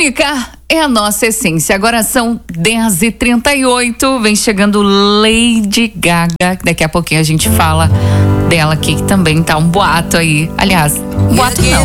Comunicar é a nossa essência. Agora são 10h38. Vem chegando Lady Gaga. Daqui a pouquinho a gente fala dela aqui, que também tá um boato aí. Aliás, boato não.